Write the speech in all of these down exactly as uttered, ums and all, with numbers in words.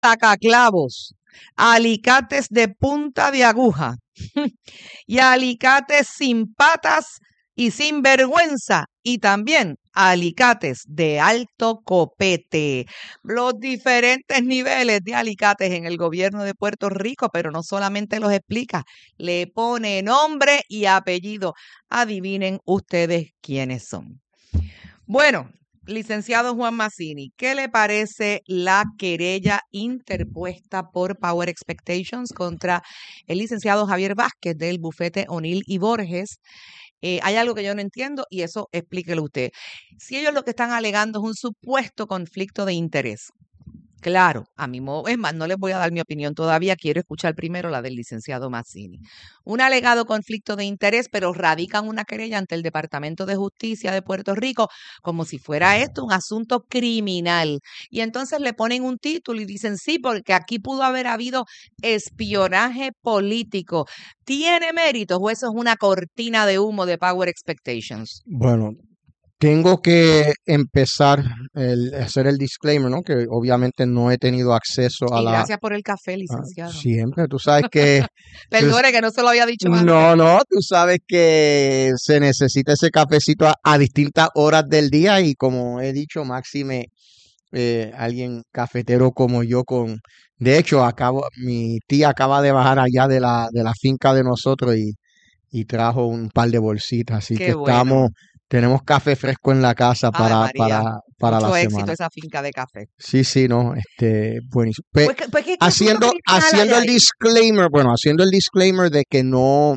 tacaclavos, alicates de punta de aguja y alicates sin patas y sin vergüenza, y también alicates de alto copete. Los diferentes niveles de alicates en el gobierno de Puerto Rico, pero no solamente los explica, le pone nombre y apellido. Adivinen ustedes quiénes son. Bueno, licenciado Juan Mazzini, ¿qué le parece la querella interpuesta por Power Expectations contra el licenciado Javier Vázquez del bufete O'Neill y Borges? Eh, hay algo que yo no entiendo y eso explíquelo usted. Si ellos lo que están alegando es un supuesto conflicto de interés, claro, a mi modo, es más, no les voy a dar mi opinión todavía, quiero escuchar primero la del licenciado Mazzini. Un alegado conflicto de interés, pero radican una querella ante el Departamento de Justicia de Puerto Rico como si fuera esto un asunto criminal. Y entonces le ponen un título y dicen, sí, porque aquí pudo haber habido espionaje político. ¿Tiene méritos o eso es una cortina de humo de Power Expectations? Bueno, tengo que empezar el, hacer el disclaimer, ¿no? Que obviamente no he tenido acceso a Y la... gracias por el café, a- licenciado. siempre, tú sabes que... tú- Perdone que no se lo había dicho antes. no, no, tú sabes que se necesita ese cafecito a, a distintas horas del día y como he dicho, máxime eh, alguien cafetero como yo con... De hecho, acabo, mi tía acaba de bajar allá de la, de la finca de nosotros y, y trajo un par de bolsitas, así que Qué bueno. estamos, tenemos café fresco en la casa Ave para, María, para, para la mucho éxito semana. esa finca de café. Sí, sí, no, este, buenísimo. Pe- Pues, que- pues ¿qué, qué asunto haciendo, criminal hay haciendo el ahí? disclaimer, bueno, haciendo el disclaimer de que no,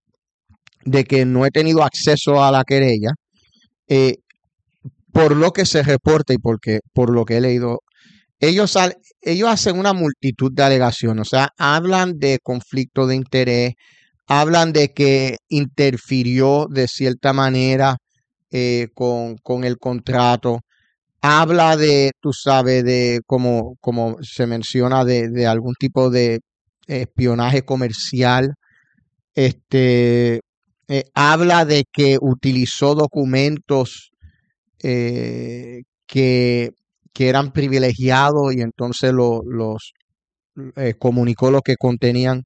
de que no he tenido acceso a la querella, eh, por lo que se reporta y porque, por lo que he leído, ellos, al- ellos hacen una multitud de alegaciones, o sea, hablan de conflicto de interés, hablan de que interfirió de cierta manera eh, con, con el contrato, habla de, tú sabes, de como, como se menciona, de, de algún tipo de espionaje comercial, este, eh, habla de que utilizó documentos eh, que, que eran privilegiados y entonces lo- los eh, comunicó lo que contenían.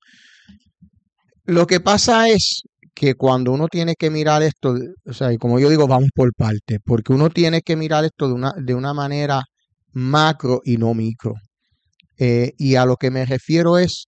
Lo que pasa es que cuando uno tiene que mirar esto, o sea, y como yo digo, vamos por partes, porque uno tiene que mirar esto de una, de una manera macro y no micro. Eh, y a lo que me refiero es,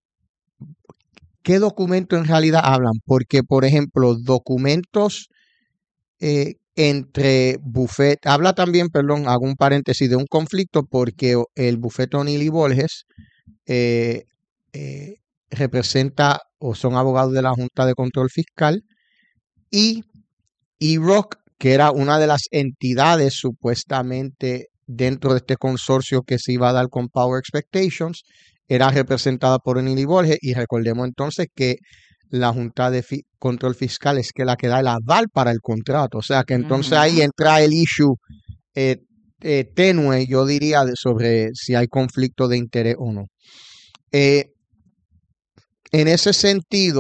¿qué documentos en realidad hablan? Porque, por ejemplo, documentos eh, entre Buffet, habla también, perdón, hago un paréntesis, de un conflicto porque el bufete O'Neill y Borges eh, eh, representa o son abogados de la Junta de Control Fiscal y E R O C, que era una de las entidades supuestamente dentro de este consorcio que se iba a dar con Power Expectations, era representada por O'Neill y Borges y recordemos entonces que la Junta de Fi- Control Fiscal es que la que da el aval para el contrato, o sea que entonces Ujú. ahí entra el issue eh, eh, tenue, yo diría, de- sobre si hay conflicto de interés o no. Eh, en ese sentido,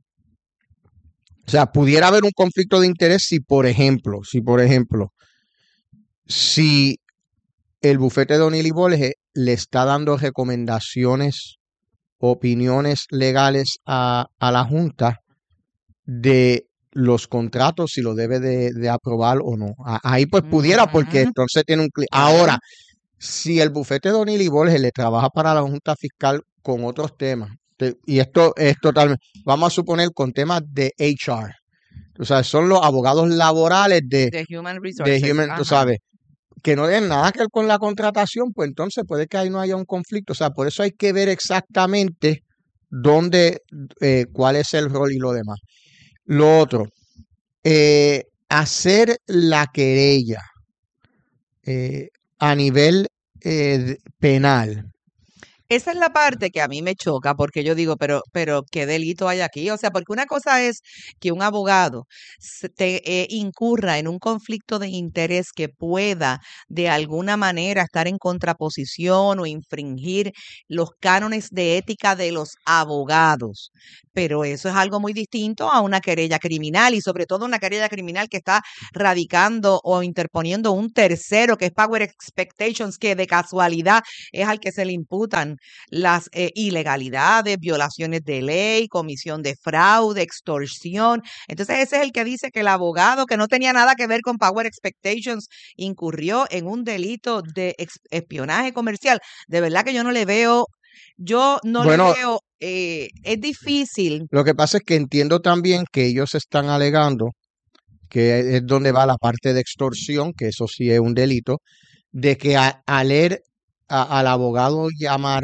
o sea, pudiera haber un conflicto de interés si, por ejemplo, si, por ejemplo, si el bufete de O'Neill y Borges le está dando recomendaciones, opiniones legales a, a la Junta de los contratos, si lo debe de, de aprobar o no. A- Ahí pues pudiera, porque Ujú, entonces tiene un... cli- claro. Ahora, si el bufete de O'Neill y Borges le trabaja para la Junta Fiscal con otros temas, te- y esto es totalmente, vamos a suponer con temas de H R, o sea, son los abogados laborales de, De Human de Resources. Human, tú Ajá. sabes, que no tienen nada que ver con la contratación, pues entonces puede que ahí no haya un conflicto. O sea, por eso hay que ver exactamente dónde, eh, cuál es el rol y lo demás. Lo otro, eh, hacer la querella eh, a nivel eh, penal. Esa es la parte que a mí me choca porque yo digo, pero, pero ¿qué delito hay aquí? O sea, porque una cosa es que un abogado se- te eh, incurra en un conflicto de interés que pueda de alguna manera estar en contraposición o infringir los cánones de ética de los abogados. pero eso es algo muy distinto a una querella criminal y sobre todo una querella criminal que está radicando o interponiendo un tercero que es Power Expectations, que de casualidad es al que se le imputan las eh, ilegalidades, violaciones de ley, comisión de fraude, extorsión. Entonces ese es el que dice que el abogado que no tenía nada que ver con Power Expectations incurrió en un delito de espionaje comercial. De verdad que yo no le veo, yo no Bueno, le veo, eh, es difícil. lo que pasa es que entiendo también que ellos están alegando, que es donde va la parte de extorsión, que eso sí es un delito, de que a- al leer a- al abogado llamar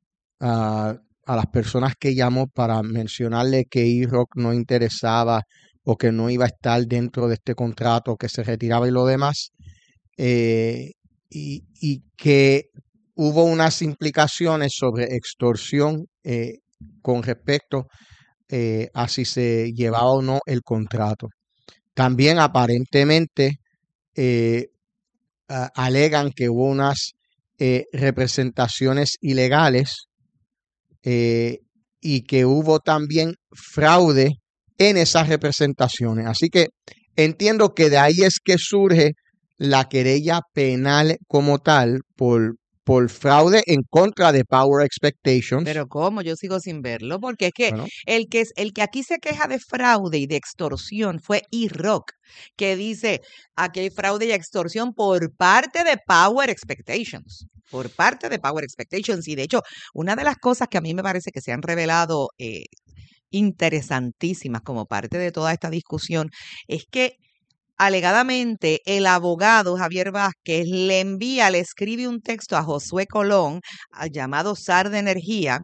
a, a las personas que llamó para mencionarle que E-Rock no interesaba o que no iba a estar dentro de este contrato, que se retiraba y lo demás, eh, y, y que hubo unas implicaciones sobre extorsión eh, con respecto eh, a si se llevaba o no el contrato. También aparentemente eh, a- alegan que hubo unas eh, representaciones ilegales eh, y que hubo también fraude en esas representaciones. Así que entiendo que de ahí es que surge la querella penal como tal por, por fraude en contra de Power Expectations. Pero ¿cómo? Yo sigo sin verlo, porque es que Bueno, el que es el que aquí se queja de fraude y de extorsión fue E-Rock, que dice aquí hay fraude y extorsión por parte de Power Expectations, por parte de Power Expectations. Y de hecho, una de las cosas que a mí me parece que se han revelado eh, interesantísimas como parte de toda esta discusión es que alegadamente el abogado Javier Vázquez le envía, le escribe un texto a Josué Colón, al llamado zar de energía,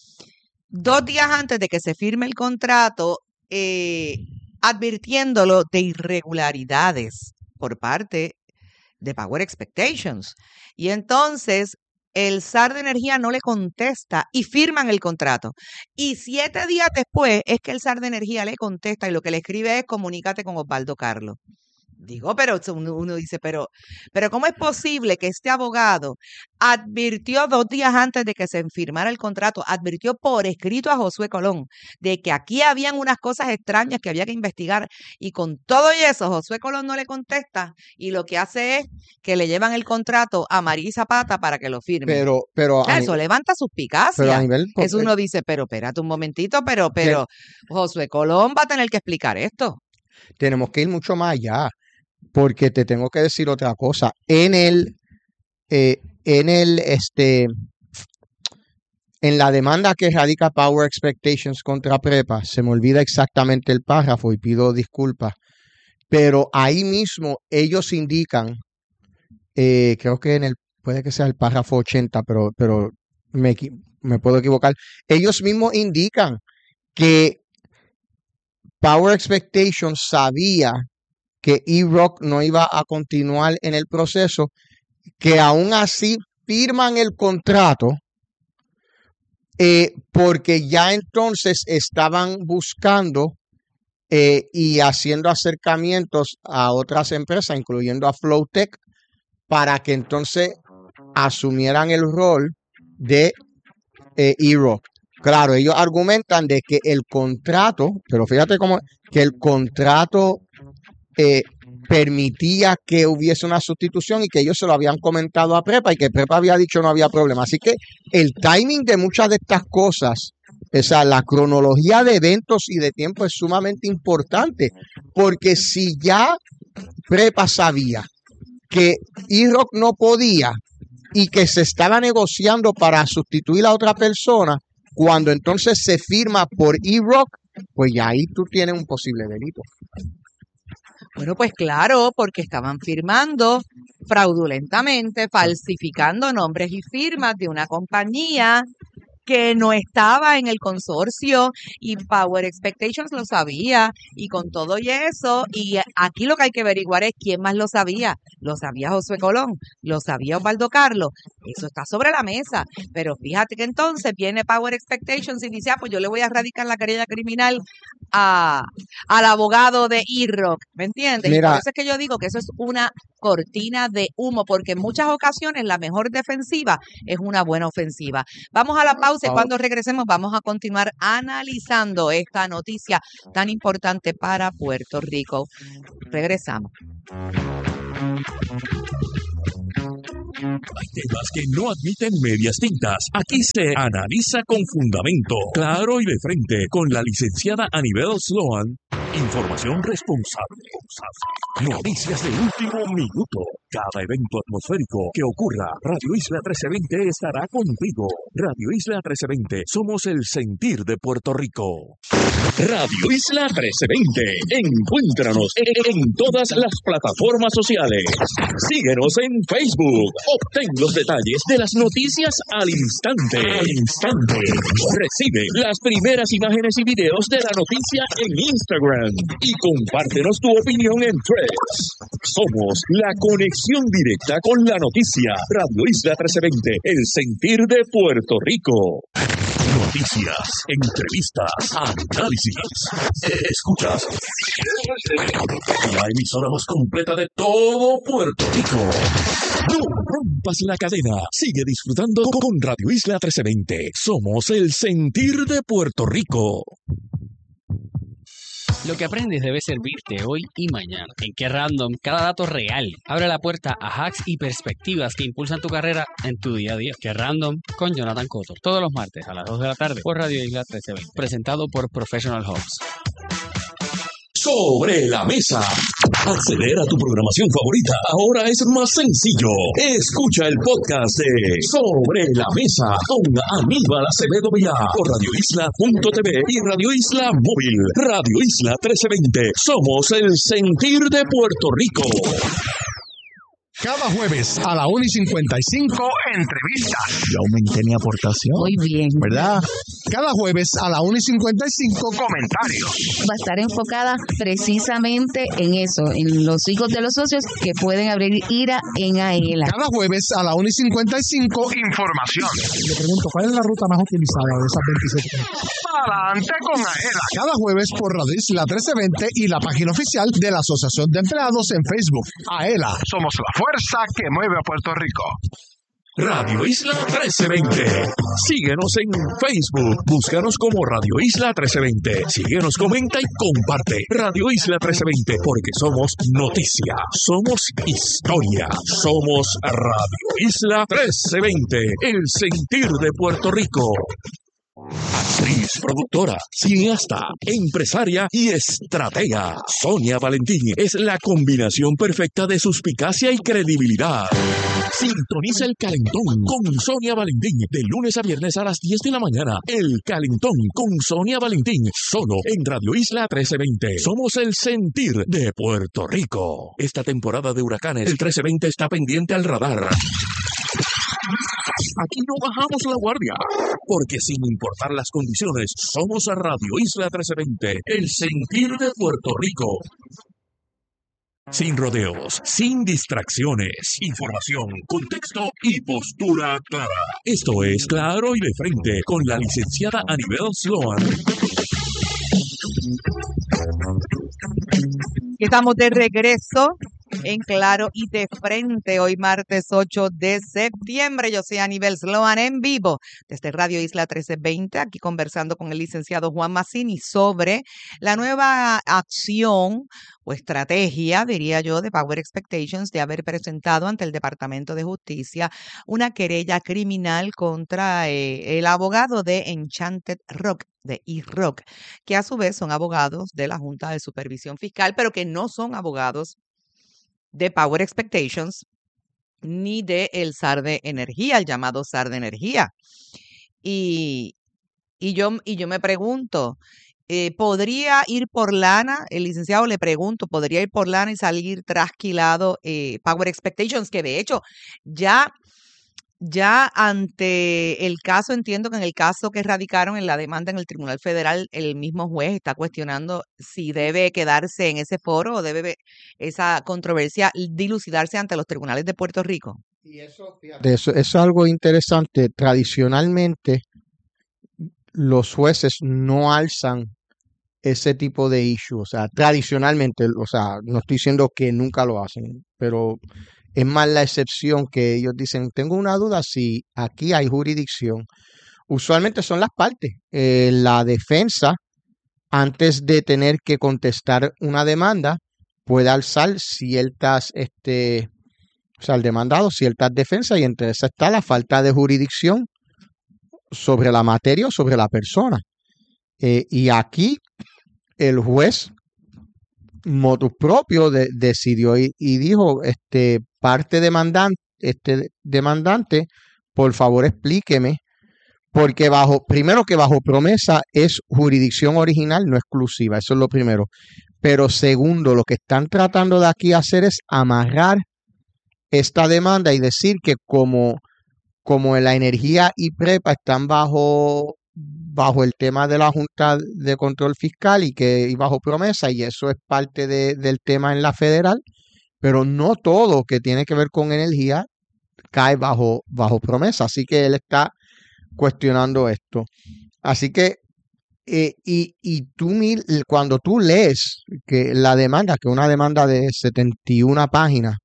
dos días antes de que se firme el contrato, eh, advirtiéndolo de irregularidades por parte de Power Expectations. Y entonces el zar de energía no le contesta y firman el contrato. Y siete días después es que el zar de energía le contesta y lo que le escribe es comunícate con Osvaldo Carlos. Digo, pero uno, uno dice, pero, pero ¿cómo es posible que este abogado advirtió dos días antes de que se firmara el contrato, advirtió por escrito a Josué Colón de que aquí habían unas cosas extrañas que había que investigar y con todo y eso Josué Colón no le contesta y lo que hace es que le llevan el contrato a María Zapata para que lo firme? pero, pero, O sea, a eso nivel, levanta pero a suspicacia. nivel, po- Eso eh, uno dice, pero espérate un momentito, pero, ten- pero Josué Colón va a tener que explicar esto. tenemos que ir mucho más allá, porque te tengo que decir otra cosa. En el, eh, en el, este, en la demanda que radica Power Expectations contra Prepa, se me olvida exactamente el párrafo y pido disculpas, pero ahí mismo ellos indican, eh, creo que en el, puede que sea el párrafo ochenta, pero, pero me, equi- me puedo equivocar, ellos mismos indican que Power Expectations sabía que E-Rock no iba a continuar en el proceso, que aún así firman el contrato eh, porque ya entonces estaban buscando eh, y haciendo acercamientos a otras empresas, incluyendo a Flowtech, para que entonces asumieran el rol de eh, E-Rock. Claro, ellos argumentan de que el contrato, pero fíjate cómo, que el contrato eh, permitía que hubiese una sustitución y que ellos se lo habían comentado a Prepa y que Prepa había dicho no había problema. Así que el timing de muchas de estas cosas, o sea, la cronología de eventos y de tiempo es sumamente importante, porque si ya Prepa sabía que E-Rock no podía y que se estaba negociando para sustituir a otra persona, cuando entonces se firma por E-Rock, pues ya ahí tú tienes un posible delito. Bueno, pues claro, porque estaban firmando fraudulentamente, falsificando nombres y firmas de una compañía que no estaba en el consorcio y Power Expectations lo sabía y con todo y eso, y aquí lo que hay que averiguar es quién más lo sabía. Lo sabía Josué Colón, lo sabía Osvaldo Carlos, Eso está sobre la mesa. Pero fíjate que entonces viene Power Expectations y dice, ah, pues yo le voy a radicar la querella criminal a, al abogado de E-Rock, ¿me entiendes? Y por Mira, eso es que yo digo que eso es una cortina de humo, porque en muchas ocasiones la mejor defensiva es una buena ofensiva. Vamos a la pausa y ah, cuando regresemos vamos a continuar analizando esta noticia tan importante para Puerto Rico. Regresamos. Hay temas que no admiten medias tintas. Aquí se analiza con fundamento, claro y de frente, con la licenciada Anibel Sloan. Información responsable. Noticias de último minuto. Cada evento atmosférico que ocurra, Radio Isla trece veinte estará contigo. Radio Isla trece veinte, somos el sentir de Puerto Rico. Radio Isla trece veinte, encuéntranos en, en todas las plataformas sociales. Síguenos en Facebook. Obtén los detalles de las noticias al instante. Al instante. Recibe las primeras imágenes y videos de la noticia en Instagram. Y compártenos tu opinión en Threads. Somos la conexión directa con la noticia. Radio Isla trece veinte, el sentir de Puerto Rico. Noticias, entrevistas, análisis. Escuchas la emisora más completa de todo Puerto Rico. No rompas la cadena. Sigue disfrutando con Radio Isla trece veinte. Somos el sentir de Puerto Rico. Lo que aprendes debe servirte hoy y mañana. En Qué Random, cada dato real abre la puerta a hacks y perspectivas que impulsan tu carrera en tu día a día. Qué Random con Jonathan Cotto. Todos los martes a las dos de la tarde por Radio Isla trece veinte. Presentado por Professional Hubs. Sobre la mesa. Acceder a tu programación favorita ahora es más sencillo. Escucha el podcast de Sobre la Mesa con Aníbal Acevedo Vilá por radio isla punto t v y Radio Isla Móvil. Radio Isla trece veinte. Somos el sentir de Puerto Rico. Cada jueves a la una y cincuenta y cinco, entrevistas. Yo aumenté mi aportación. Muy bien. ¿Verdad? Cada jueves a la una y cincuenta y cinco, comentarios. Va a estar enfocada precisamente en eso, en los hijos de los socios que pueden abrir IRA en AELA. Cada jueves a la una y cincuenta y cinco, información. Le pregunto, ¿cuál es la ruta más utilizada de esas veintisiete? Adelante con AELA. Cada jueves por Radio Isla trece veinte y la página oficial de la Asociación de Empleados en Facebook. AELA, somos la fuerza que mueve a Puerto Rico. Radio Isla trece veinte. Síguenos en Facebook. Búscanos como Radio Isla trece veinte. Síguenos, comenta y comparte. Radio Isla trece veinte, porque somos noticia, somos historia, somos Radio Isla trece veinte, el sentir de Puerto Rico. Actriz, productora, cineasta, empresaria y estratega. Sonia Valentín es la combinación perfecta de suspicacia y credibilidad. Sintoniza El Calentón con Sonia Valentín de lunes a viernes a las diez de la mañana. El Calentón con Sonia Valentín, solo en Radio Isla trece veinte. Somos el sentir de Puerto Rico. Esta temporada de huracanes, el trece veinte está pendiente al radar. Aquí no bajamos la guardia, porque sin importar las condiciones, somos a Radio Isla trece veinte, el sentir de Puerto Rico. Sin rodeos, sin distracciones, información, contexto y postura clara. Esto es Claro y de Frente con la licenciada Anibel Sloan. Estamos de regreso en Claro y de Frente, hoy martes ocho de septiembre. Yo soy Anibel Sloan en vivo desde Radio Isla trece veinte, aquí conversando con el licenciado Juan Mazzini sobre la nueva acción o estrategia, diría yo, de Power Expectations de haber presentado ante el Departamento de Justicia una querella criminal contra eh, el abogado de Enchanted Rock, de E-Rock, que a su vez son abogados de la Junta de Supervisión Fiscal, pero que no son abogados de Power Expectations ni de el S A R de Energía, el llamado S A R de Energía. Y, y, yo, y yo me pregunto, eh, ¿podría ir por lana? El licenciado le pregunto, ¿podría ir por lana y salir trasquilado eh, Power Expectations? Que de hecho ya... Ya ante el caso, entiendo que en el caso que radicaron en la demanda en el Tribunal Federal, el mismo juez está cuestionando si debe quedarse en ese foro o debe esa controversia dilucidarse ante los tribunales de Puerto Rico. Y eso, fíjate, eso, eso es algo interesante. Tradicionalmente, los jueces no alzan ese tipo de issue. O sea, tradicionalmente, o sea, no estoy diciendo que nunca lo hacen, pero es más la excepción que ellos dicen, tengo una duda si aquí hay jurisdicción. Usualmente son las partes. Eh, la defensa, antes de tener que contestar una demanda, puede alzar ciertas, este, o sea, el demandado, ciertas defensas, y entre esas está la falta de jurisdicción sobre la materia o sobre la persona. Eh, y aquí el juez motus propio de, decidió y, y dijo, este, parte demandante, este demandante, por favor explíqueme, porque bajo, primero que bajo promesa es jurisdicción original, no exclusiva, eso es lo primero. Pero segundo, lo que están tratando de aquí hacer es amarrar esta demanda y decir que como, como la energía y prepa están bajo, bajo el tema de la Junta de Control Fiscal y que y bajo promesa, y eso es parte de, del tema en la federal, pero no todo que tiene que ver con energía cae bajo, bajo promesa. Así que él está cuestionando esto. Así que, eh, y, y tú cuando tú lees que la demanda, que es una demanda de setenta y una páginas,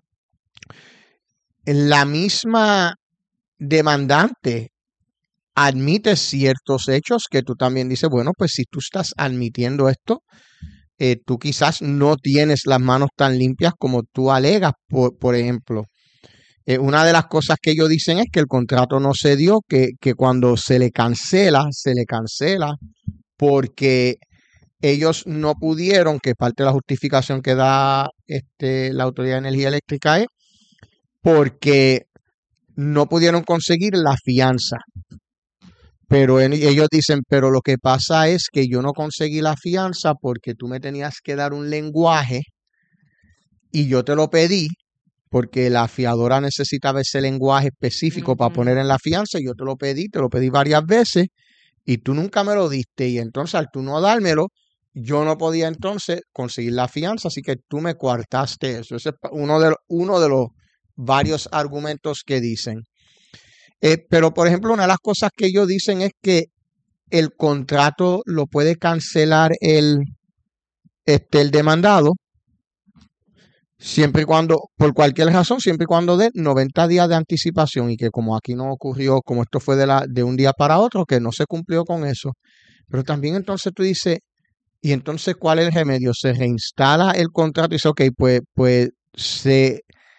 la misma demandante admite ciertos hechos que tú también dices, bueno, pues si tú estás admitiendo esto, eh, tú quizás no tienes las manos tan limpias como tú alegas, por, por ejemplo. Eh, una de las cosas que ellos dicen es que el contrato no se dio, que, que cuando se le cancela, se le cancela porque ellos no pudieron, que parte de la justificación que da este, la Autoridad de Energía Eléctrica es porque no pudieron conseguir la fianza. Pero en, ellos dicen, pero lo que pasa es que yo no conseguí la fianza porque tú me tenías que dar un lenguaje y yo te lo pedí porque la fiadora necesitaba ese lenguaje específico uh-huh. para poner en la fianza, y yo te lo pedí, te lo pedí varias veces y tú nunca me lo diste, y entonces al tú no dármelo, yo no podía entonces conseguir la fianza, así que tú me coartaste eso. Ese es uno de, uno de los varios argumentos que dicen. Eh, pero, por ejemplo, una de las cosas que ellos dicen es que el contrato lo puede cancelar el, este, el demandado siempre y cuando, por cualquier razón, siempre y cuando dé noventa días de anticipación, y que como aquí no ocurrió, como esto fue de, la, de un día para otro, que no se cumplió con eso. Pero también entonces tú dices, ¿y entonces cuál es el remedio? Se reinstala el contrato y dice, ok, pues, pues se,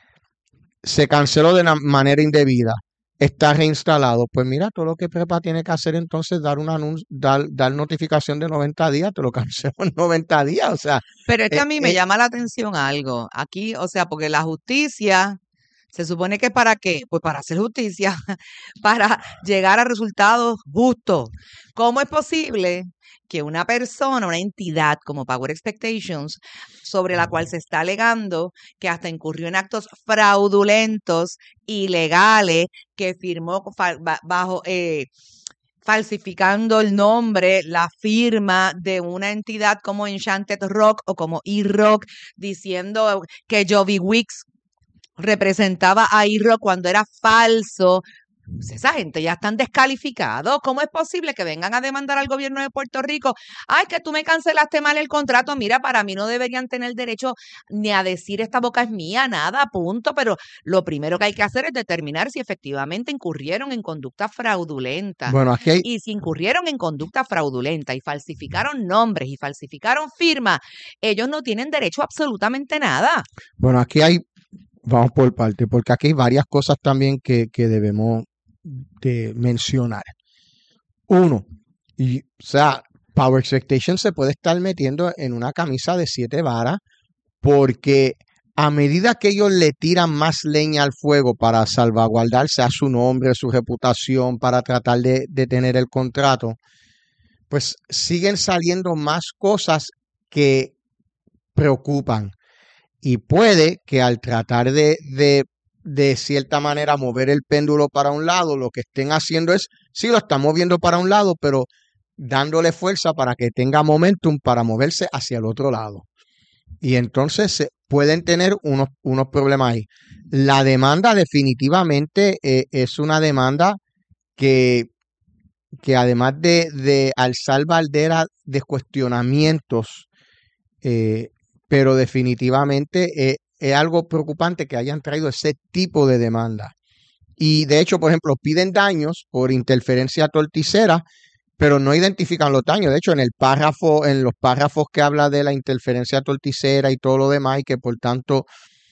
se canceló de una manera indebida. Está reinstalado. Pues mira, todo lo que Prepa tiene que hacer entonces dar una anuncio, dar, dar notificación de noventa días, te lo cancelo en noventa días, o sea. Pero es que eh, a mí me eh, llama la atención algo. Aquí, o sea, porque la justicia se supone que ¿para qué? Pues para hacer justicia, para llegar a resultados justos. ¿Cómo es posible que una persona, una entidad como Power Expectations, sobre la cual se está alegando que hasta incurrió en actos fraudulentos, ilegales, que firmó bajo, eh, falsificando el nombre, la firma de una entidad como Enchanted Rock o como E-Rock, diciendo que Jovi Wicks representaba a E-Rock cuando era falso? Pues esa gente ya están descalificados. ¿Cómo es posible que vengan a demandar al gobierno de Puerto Rico? Ay, que tú me cancelaste mal el contrato. Mira, para mí no deberían tener derecho ni a decir esta boca es mía, nada, punto. Pero lo primero que hay que hacer es determinar si efectivamente incurrieron en conducta fraudulenta. Bueno, aquí hay... Y si incurrieron en conducta fraudulenta y falsificaron nombres y falsificaron firmas, ellos no tienen derecho a absolutamente nada. Bueno, aquí hay, vamos por parte, porque aquí hay varias cosas también que, que debemos de mencionar. Uno, y, o sea, Power Expectation se puede estar metiendo en una camisa de siete varas, porque a medida que ellos le tiran más leña al fuego para salvaguardarse a su nombre, su reputación, para tratar de, de tener el contrato, pues siguen saliendo más cosas que preocupan. Y puede que al tratar de, de, de cierta manera mover el péndulo para un lado, lo que estén haciendo es, sí lo están moviendo para un lado, pero dándole fuerza para que tenga momentum para moverse hacia el otro lado. Y entonces pueden tener unos, unos problemas ahí. La demanda definitivamente eh, es una demanda que, que además de, de alzar bandera de cuestionamientos, eh, pero definitivamente eh, es algo preocupante que hayan traído ese tipo de demanda. Y de hecho, por ejemplo, piden daños por interferencia torticera, pero no identifican los daños. De hecho, en el párrafo, en los párrafos que habla de la interferencia torticera y todo lo demás, y que por tanto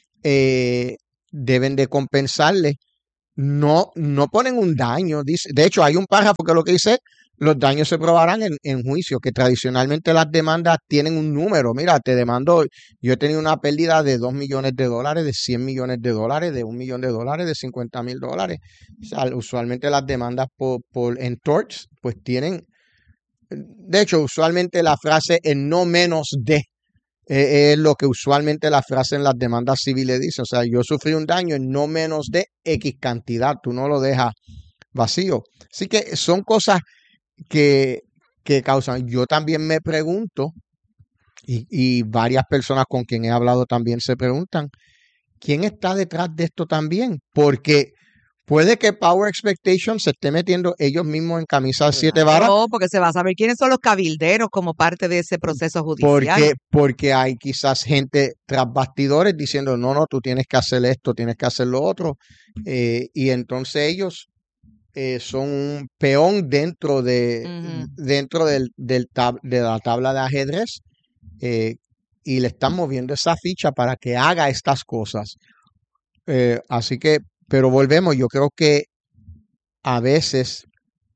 eh, deben de compensarle, no, no ponen un daño. Dice, de hecho, hay un párrafo que lo que dice, los daños se probarán en, en juicio, que tradicionalmente las demandas tienen un número. Mira, te demando, yo he tenido una pérdida de dos millones de dólares, de cien millones de dólares, de un millón de dólares, de cincuenta mil dólares. O sea, usualmente las demandas por, por en torts, pues tienen, de hecho, usualmente la frase en no menos de eh, es lo que usualmente la frase en las demandas civiles dice. O sea, yo sufrí un daño en no menos de X cantidad, tú no lo dejas vacío. Así que son cosas que, que causan. Yo también me pregunto, y, y varias personas con quien he hablado también se preguntan, ¿quién está detrás de esto también? Porque puede que Power Expectations se esté metiendo ellos mismos en camisa de siete varas. No, porque se va a saber quiénes son los cabilderos como parte de ese proceso judicial. Porque, porque hay quizás gente tras bastidores diciendo, no, no, tú tienes que hacer esto, tienes que hacer lo otro. Eh, y entonces ellos eh, son un peón dentro de, Ujú. dentro del, del tab- de la tabla de ajedrez eh, y le están moviendo esa ficha para que haga estas cosas. Eh, así que, pero volvemos, yo creo que a veces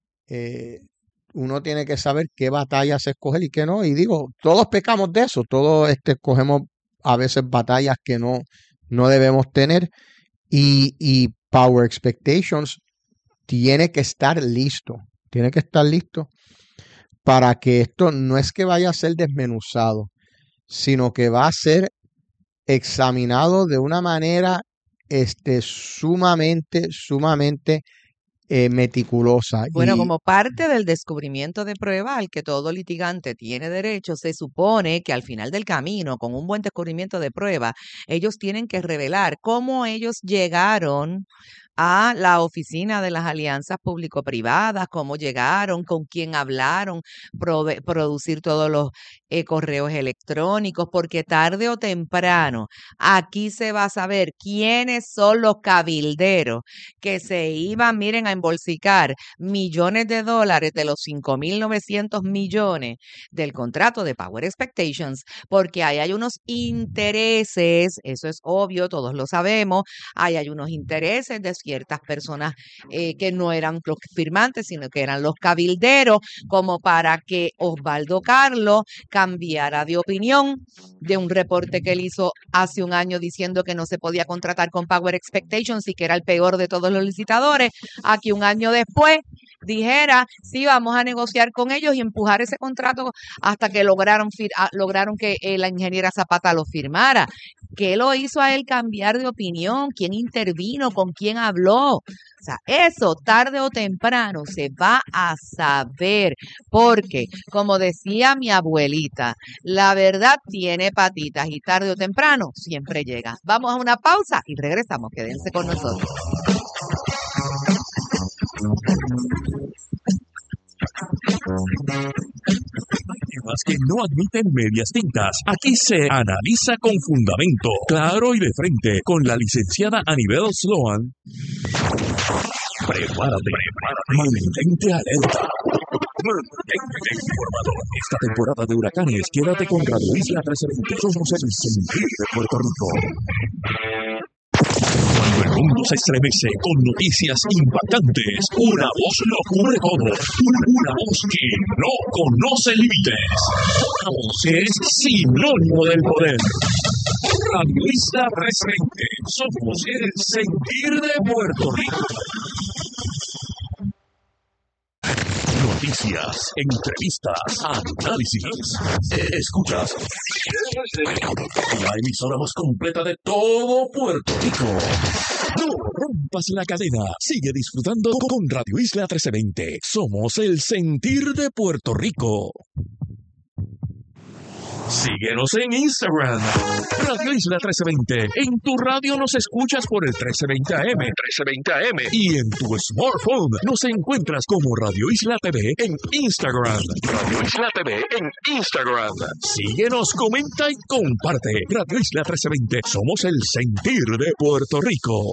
eh, uno tiene que saber qué batallas escoger y qué no. Y digo, todos pecamos de eso, todos este, escogemos a veces batallas que no, no debemos tener. Y, y Power Expectations tiene que estar listo, tiene que estar listo para que esto no es que vaya a ser desmenuzado, sino que va a ser examinado de una manera este, sumamente, sumamente eh, meticulosa. Bueno, Y como parte del descubrimiento de prueba al que todo litigante tiene derecho, se supone que al final del camino, con un buen descubrimiento de prueba, ellos tienen que revelar cómo ellos llegaron a la oficina de las alianzas público-privadas, cómo llegaron, con quién hablaron, prove- producir todos los eh, correos electrónicos, porque tarde o temprano aquí se va a saber quiénes son los cabilderos que se iban, miren, a embolsicar millones de dólares de los cinco mil novecientos millones del contrato de Power Expectations, porque ahí hay unos intereses, eso es obvio, todos lo sabemos, ahí hay unos intereses de ciertas personas eh, que no eran los firmantes, sino que eran los cabilderos, como para que Osvaldo Carlos cambiara de opinión de un reporte que él hizo hace un año diciendo que no se podía contratar con Power Expectations y que era el peor de todos los licitadores, a que un año después dijera, sí, vamos a negociar con ellos y empujar ese contrato hasta que lograron, fir- ah, lograron que eh, la ingeniera Zapata lo firmara. ¿Qué lo hizo a él cambiar de opinión? ¿Quién intervino? ¿Con quién habló? O sea, eso tarde o temprano se va a saber, porque, como decía mi abuelita, la verdad tiene patitas y tarde o temprano siempre llega. Vamos a una pausa y regresamos. Quédense con nosotros. Temas que no admiten medias tintas. Aquí se analiza con fundamento, claro y de frente, con la licenciada Anibel Sloan. Prepárate, prepárate, mantente alerta. Mantente informado. Esta temporada de huracanes, quédate con Radio Isla trescientos veinte. Somos el sentir de Puerto Rico. Cuando el mundo se estremece con noticias impactantes, una voz lo cubre todo. Una voz que no conoce límites. Una voz que es sinónimo del poder. Radio Isla trescientos veinte. Somos el sentir de Puerto Rico. Noticias, entrevistas, análisis. Escuchas la emisora más completa de todo Puerto Rico. No rompas la cadena. Sigue disfrutando con Radio Isla trece veinte. Somos el sentir de Puerto Rico. Síguenos en Instagram, Radio Isla trece veinte. En tu radio nos escuchas por el trece veinte A M, trece veinte A M. Y en tu smartphone nos encuentras como Radio Isla T V en Instagram. Radio Isla T V en Instagram. Síguenos, comenta y comparte. Radio Isla trece veinte. Somos el sentir de Puerto Rico.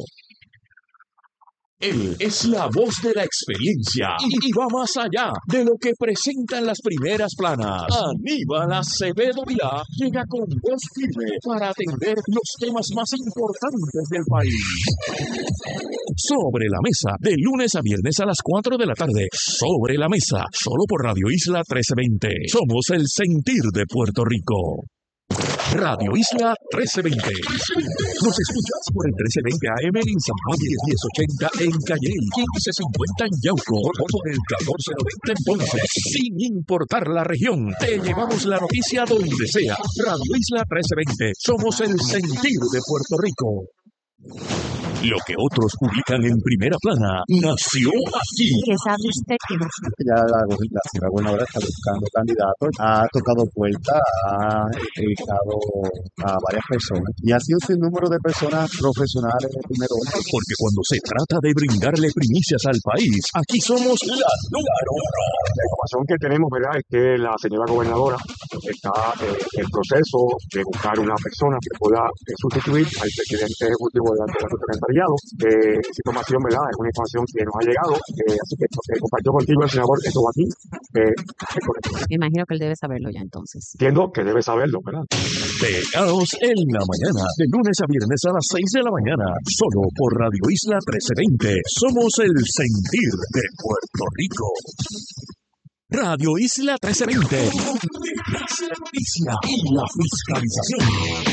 Él es la voz de la experiencia y, y va más allá de lo que presentan las primeras planas. Aníbal Acevedo Vilá llega con voz firme para atender los temas más importantes del país. Sobre la mesa, de lunes a viernes a las cuatro de la tarde. Sobre la mesa, solo por Radio Isla trece veinte. Somos el sentir de Puerto Rico. Radio Isla trece veinte. Nos escuchas por el trece veinte A M en San Juan, diez ochenta en Calley, quince cincuenta en Yauco, por el catorce noventa en Ponce. Sin importar la región, te llevamos la noticia donde sea. Radio Isla trece veinte. Somos el sentir de Puerto Rico. Lo que otros publican en primera plana nació aquí. ¿Qué sabe usted que no? Ya la, la señora gobernadora está buscando candidatos, ha tocado puertas, ha entrevistado a varias personas y ha sido un número de personas profesionales de primer orden. Porque cuando se trata de brindarle primicias al país, aquí somos la número uno. La información que tenemos, ¿verdad?, es que la señora gobernadora está eh, en proceso de buscar una persona que pueda eh, sustituir al presidente ejecutivo de la secretaría. Eh, esa información, ¿verdad?, es una información que nos ha llegado, eh, así que eh, compartió contigo el senador esto aquí. Eh, Me imagino que él debe saberlo ya entonces. Entiendo que debe saberlo, ¿verdad? Pegados en la mañana, de lunes a viernes a las seis de la mañana, solo por Radio Isla trece veinte. Somos el sentir de Puerto Rico. Radio Isla trece veinte. La noticia y la fiscalización.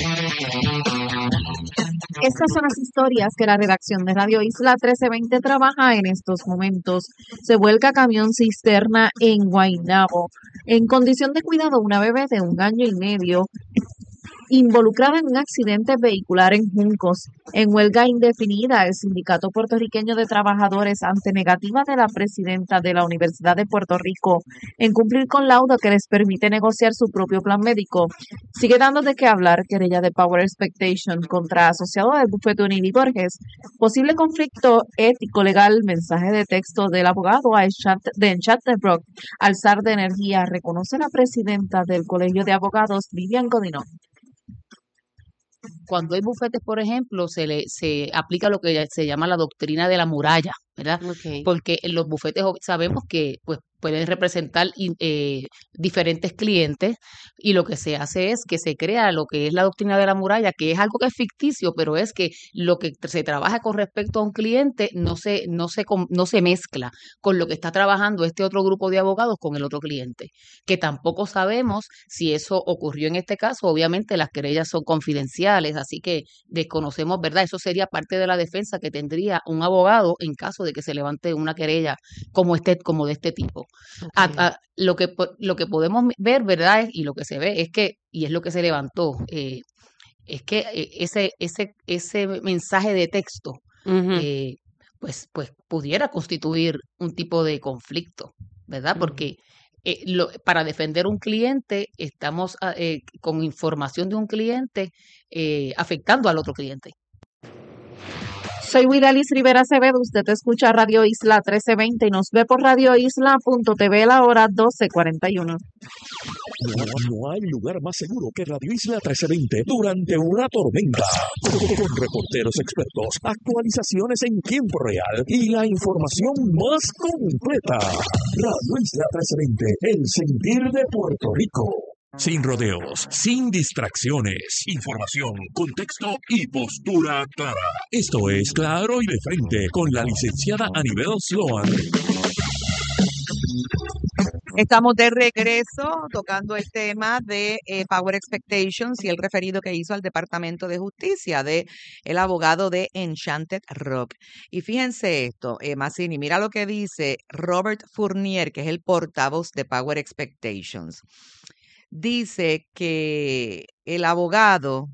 Estas son las historias que la redacción de Radio Isla trece veinte trabaja en estos momentos. Se vuelca camión cisterna en Guaynabo. En condición de cuidado, una bebé de un año y medio involucrada en un accidente vehicular en Juncos. En huelga indefinida, el Sindicato Puertorriqueño de Trabajadores, ante negativa de la presidenta de la Universidad de Puerto Rico en cumplir con laudo que les permite negociar su propio plan médico, sigue dando de qué hablar. Querella de Power Expectation contra asociado del bufete Unili Borges. Posible conflicto ético-legal. Mensaje de texto del abogado de Enchanted Rock, Alzar de Energía, reconoce la presidenta del Colegio de Abogados, Vivian Godinó. Cuando hay bufetes, por ejemplo, se le se aplica lo que se llama la doctrina de la muralla, ¿verdad? Okay. Porque en los bufetes sabemos que pues pueden representar eh, diferentes clientes y lo que se hace es que se crea lo que es la doctrina de la muralla, que es algo que es ficticio, pero es que lo que se trabaja con respecto a un cliente no se no se no se mezcla con lo que está trabajando este otro grupo de abogados con el otro cliente, que tampoco sabemos si eso ocurrió en este caso. Obviamente las querellas son confidenciales, así que desconocemos, ¿verdad? Eso sería parte de la defensa que tendría un abogado en caso de que se levante una querella como este como de este tipo. Okay. A, a, lo que lo que podemos ver, ¿verdad? Y lo que se ve es que, y es lo que se levantó, eh, es que ese ese ese mensaje de texto uh-huh. eh, pues pues pudiera constituir un tipo de conflicto, ¿verdad? Porque eh, lo, para defender un cliente estamos eh, con información de un cliente eh, afectando al otro cliente. Soy Widalis Rivera Acevedo, usted escucha Radio Isla trece veinte y nos ve por radio isla punto t v la hora doce cuarenta y uno. No, no hay lugar más seguro que Radio Isla trece veinte durante una tormenta. Con reporteros expertos, actualizaciones en tiempo real y la información más completa. Radio Isla trece veinte, el sentir de Puerto Rico. Sin rodeos, sin distracciones, información, contexto y postura clara. Esto es Claro y de Frente con la licenciada Anibel Sloan. Estamos de regreso tocando el tema de eh, Power Expectations y el referido que hizo al Departamento de Justicia de el abogado de Enchanted Rock. Y fíjense esto, eh, Mazzini, mira lo que dice Robert Fournier, que es el portavoz de Power Expectations. Dice que el abogado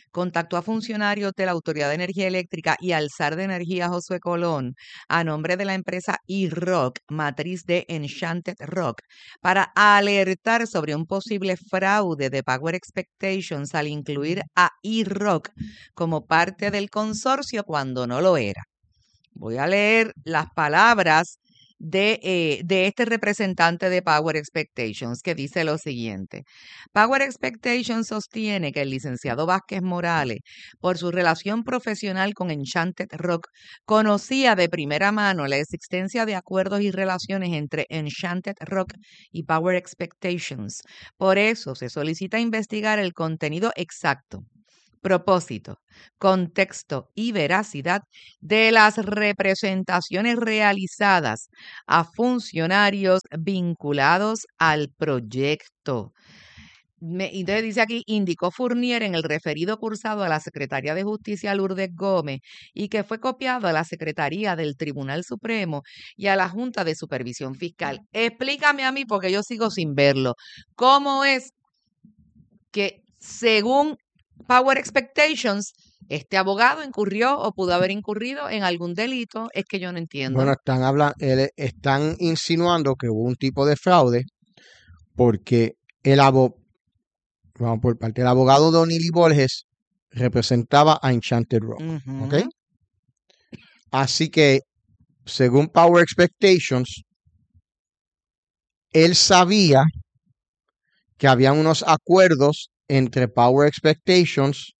contactó a funcionarios de la Autoridad de Energía Eléctrica y al zar de energía Josué Colón a nombre de la empresa E-Rock, matriz de Enchanted Rock, para alertar sobre un posible fraude de Power Expectations al incluir a E-Rock como parte del consorcio cuando no lo era. Voy a leer las palabras de, eh, de este representante de Power Expectations, que dice lo siguiente. Power Expectations sostiene que el licenciado Vázquez Morales, por su relación profesional con Enchanted Rock, conocía de primera mano la existencia de acuerdos y relaciones entre Enchanted Rock y Power Expectations. Por eso se solicita investigar el contenido exacto, propósito, contexto y veracidad de las representaciones realizadas a funcionarios vinculados al proyecto. Me, entonces dice aquí, indicó Fournier en el referido cursado a la Secretaría de Justicia Lourdes Gómez y que fue copiado a la Secretaría del Tribunal Supremo y a la Junta de Supervisión Fiscal. Explícame a mí, porque yo sigo sin verlo, ¿cómo es que según Power Expectations este abogado incurrió o pudo haber incurrido en algún delito? Es que yo no entiendo. Bueno, están hablando, están insinuando que hubo un tipo de fraude porque el abogado, vamos por parte, el abogado Don Ili Borges representaba a Enchanted Rock, Ujú. ¿ok? Así que, según Power Expectations, él sabía que había unos acuerdos entre Power Expectations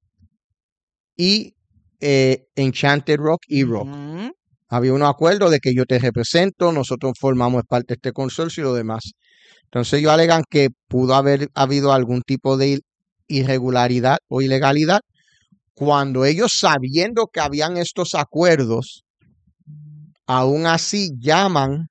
y eh, Enchanted Rock y Rock. Ujú. Había un acuerdo de que yo te represento, nosotros formamos parte de este consorcio y lo demás. Entonces ellos alegan que pudo haber habido algún tipo de irregularidad o ilegalidad cuando ellos, sabiendo que habían estos acuerdos, aún así llaman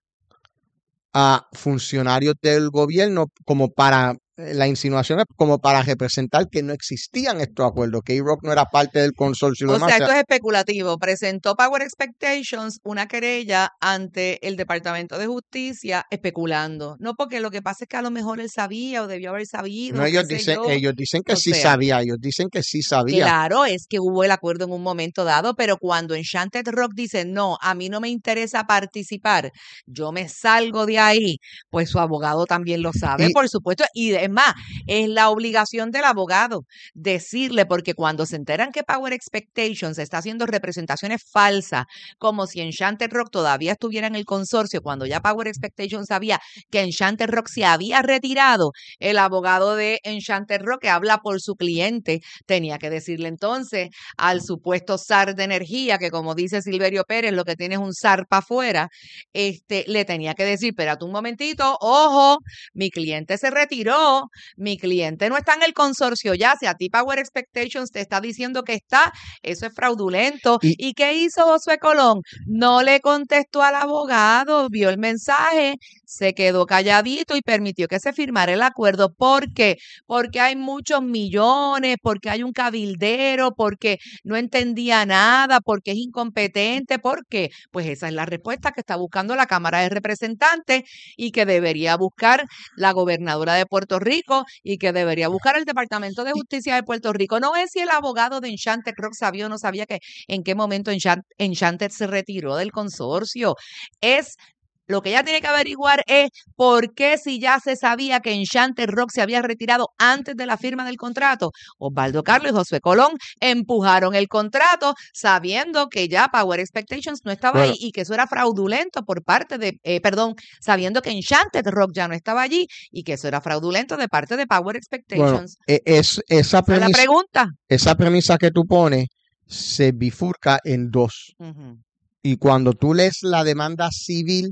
a funcionarios del gobierno como para, la insinuación es como para representar que no existían estos acuerdos, que E-Rock no era parte del consorcio y lo O demás. sea, O sea, esto es especulativo. Presentó Power Expectations una querella ante el Departamento de Justicia especulando. No, porque lo que pasa es que a lo mejor él sabía o debió haber sabido, no, qué ellos sé dicen, yo. ellos dicen que O sí sea, sabía, ellos dicen que sí sabía. claro, es que hubo el acuerdo en un momento dado, pero cuando Enchanted Rock dice, no, a mí no me interesa participar, yo me salgo de ahí, pues su abogado también lo sabe, Y- por supuesto. Y es más, es la obligación del abogado decirle, porque cuando se enteran que Power Expectations está haciendo representaciones falsas, como si Enchanted Rock todavía estuviera en el consorcio, cuando ya Power Expectations sabía que Enchanted Rock se había retirado, el abogado de Enchanted Rock, que habla por su cliente, tenía que decirle entonces al supuesto zar de energía, que como dice Silverio Pérez, lo que tiene es un zar para afuera, este, le tenía que decir, espérate un momentito, ojo, mi cliente se retiró, mi cliente no está en el consorcio ya, si a ti Power Expectations te está diciendo que está, eso es fraudulento. Y- ¿Y qué hizo Josué Colón? No le contestó al abogado, vio el mensaje, se quedó calladito y permitió que se firmara el acuerdo. ¿Por qué? Porque hay muchos millones, porque hay un cabildero, porque no entendía nada, porque es incompetente. ¿Por qué? Pues esa es la respuesta que está buscando la Cámara de Representantes y que debería buscar la gobernadora de Puerto Rico y que debería buscar el Departamento de Justicia de Puerto Rico. No es si el abogado de Enchanted Rock sabía o no sabía que en qué momento Enchant- Enchanted se retiró del consorcio. Es lo que ella tiene que averiguar es por qué, si ya se sabía que Enchanted Rock se había retirado antes de la firma del contrato, Osvaldo Carlos y Josué Colón empujaron el contrato sabiendo que ya Power Expectations no estaba Bueno. ahí y que eso era fraudulento por parte de, eh, perdón, sabiendo que Enchanted Rock ya no estaba allí y que eso era fraudulento de parte de Power Bueno, Expectations. e- es, esa, Esa es la premisa, pregunta. esa premisa que tú pones se bifurca en dos. Ujú. Y cuando tú lees la demanda civil,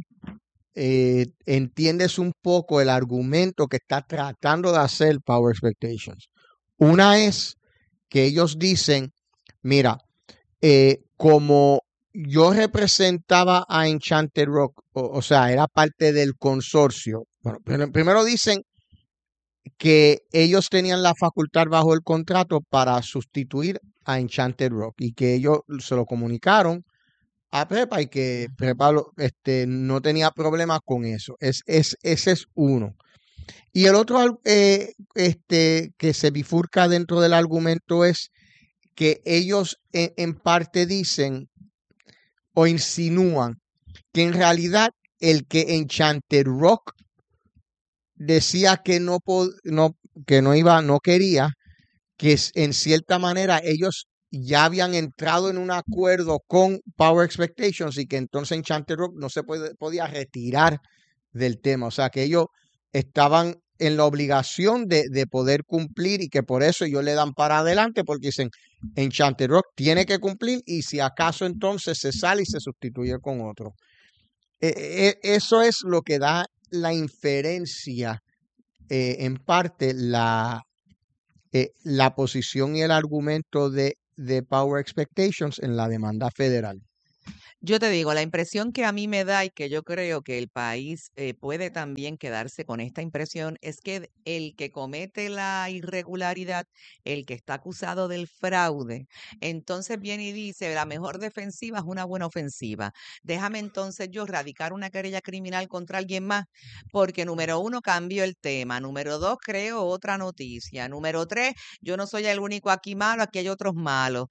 eh, entiendes un poco el argumento que está tratando de hacer Power Expectations. Una es que ellos dicen, mira, eh, como yo representaba a Enchanted Rock, o, o sea, era parte del consorcio. Bueno, pero primero dicen que ellos tenían la facultad bajo el contrato para sustituir a Enchanted Rock y que ellos se lo comunicaron a Prepa y que Prepa lo- este, no tenía problemas con eso. Es, es, ese es uno. Y el otro al- eh, este, que se bifurca dentro del argumento es que ellos en, en parte dicen o insinúan que en realidad el que Enchanted Rock decía que no, po- no, que no iba, no quería, que es- en cierta manera ellos ya habían entrado en un acuerdo con Power Expectations y que entonces Enchanted Rock no se puede- podía retirar del tema. O sea, que ellos estaban en la obligación de, de poder cumplir y que por eso ellos le dan para adelante porque dicen, Enchanted Rock tiene que cumplir y si acaso entonces se sale y se sustituye con otro. Eh, eh, eso es lo que da la inferencia, eh, en parte, la, eh, la posición y el argumento de, de Power Expectations en la demanda federal. Yo te digo, la impresión que a mí me da y que yo creo que el país eh, puede también quedarse con esta impresión es que el que comete la irregularidad, el que está acusado del fraude, entonces viene y dice, la mejor defensiva es una buena ofensiva. Déjame entonces yo radicar una querella criminal contra alguien más, porque número uno, cambio el tema. Número dos, creo otra noticia. Número tres, yo no soy el único aquí malo, aquí hay otros malos.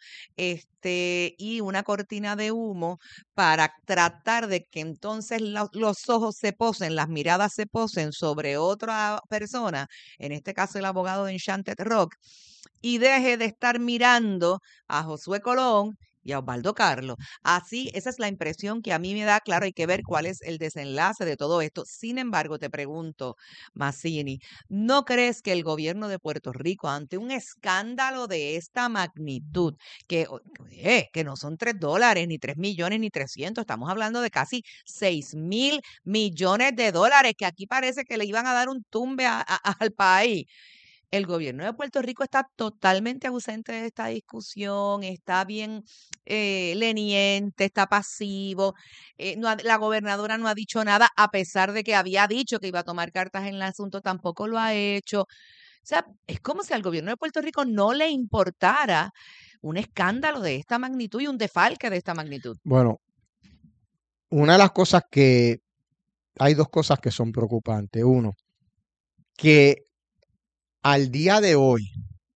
Este, y una cortina de humo para tratar de que entonces lo- los ojos se posen, las miradas se posen sobre otra persona, en este caso el abogado de Enchanted Rock, y deje de estar mirando a Josué Colón y a Osvaldo Carlos. Así, esa es la impresión que a mí me da. Claro, hay que ver cuál es el desenlace de todo esto. Sin embargo, te pregunto, Mazzini, ¿no crees que el gobierno de Puerto Rico, ante un escándalo de esta magnitud, que, o- eh, que no son tres dólares, ni tres millones, ni trescientos, estamos hablando de casi seis mil millones de dólares, que aquí parece que le iban a dar un tumbe a- a- al país? El gobierno de Puerto Rico está totalmente ausente de esta discusión, está bien eh, leniente, está pasivo. Eh, no ha- la gobernadora no ha dicho nada, a pesar de que había dicho que iba a tomar cartas en el asunto, tampoco lo ha hecho. O sea, es como si al gobierno de Puerto Rico no le importara un escándalo de esta magnitud y un defalque de esta magnitud. Bueno, una de las cosas que, hay dos cosas que son preocupantes. Uno, que al día de hoy,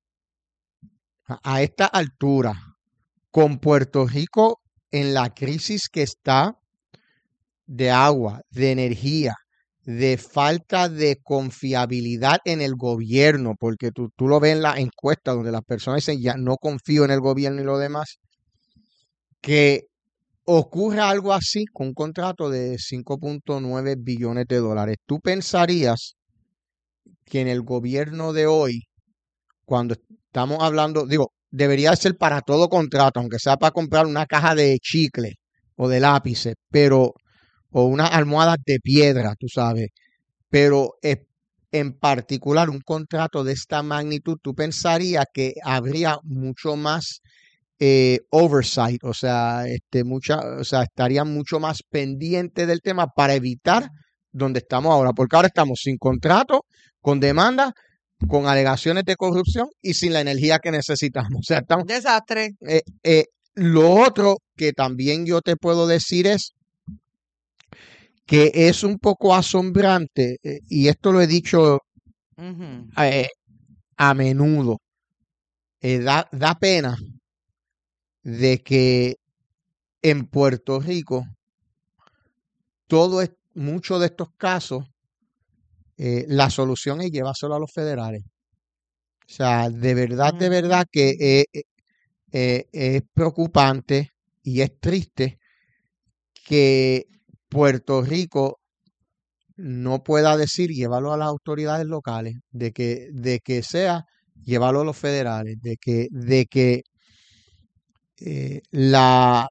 a a esta altura, con Puerto Rico en la crisis que está de agua, de energía, de falta de confiabilidad en el gobierno, porque tú, tú lo ves en la encuesta donde las personas dicen ya no confío en el gobierno y lo demás, que ocurra algo así con un contrato de cinco punto nueve billones de dólares. Tú pensarías que en el gobierno de hoy, cuando estamos hablando, digo, debería ser para todo contrato, aunque sea para comprar una caja de chicle o de lápices, pero, o unas almohadas de piedra, tú sabes, pero eh, en particular un contrato de esta magnitud, tú pensarías que habría mucho más eh, oversight, o sea, este, mucha, o sea, estarían mucho más pendientes del tema para evitar donde estamos ahora, porque ahora estamos sin contrato, con demanda, con alegaciones de corrupción y sin la energía que necesitamos. O sea, estamos, Desastre. eh, eh, lo otro que también yo te puedo decir es que es un poco asombrante, eh, y esto lo he dicho Ujú. eh, a menudo, eh, da, da pena de que en Puerto Rico todo es, muchos de estos casos, eh, la solución es llevárselo a los federales. O sea, de verdad, de Ujú. verdad que eh, eh, eh, es preocupante y es triste que Puerto Rico no pueda decir llevarlo a las autoridades locales, de que, de que sea llevarlo a los federales, de que, de que eh, la,